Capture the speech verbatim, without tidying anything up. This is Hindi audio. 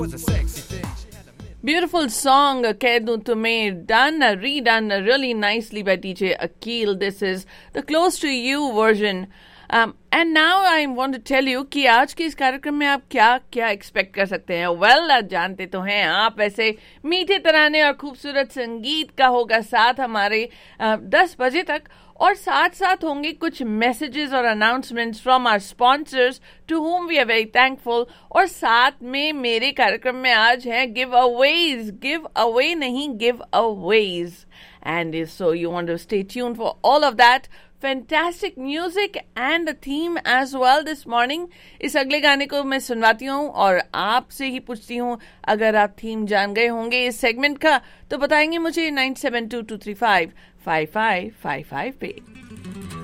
Beautiful song, कह दूं तुम्हें, done, redone really nicely by D J Akil. This is the Close to You version. Um, and now I want to tell you कि आज के इस कार्यक्रम में आप क्या क्या एक्सपेक्ट कर सकते हैं. वेल well, जानते तो हैं आप, ऐसे मीठे तराने और खूबसूरत संगीत का होगा साथ हमारे uh, दस बजे तक, और साथ साथ होंगे कुछ मैसेजेस और announcements from our sponsors to whom we are very thankful. और साथ में मेरे कार्यक्रम में आज हैं गिव अवेज, गिव अवे नहीं give Awez. And so you want to stay tuned for all of that. Fantastic music and the theme as well this morning. इस अगले गाने को मैं सुनवाती हूँ और आपसे ही पूछती हूँ, अगर आप थीम जान गए होंगे इस सेगमेंट का तो बताएंगे मुझे nine seven to to three five five five five five पे.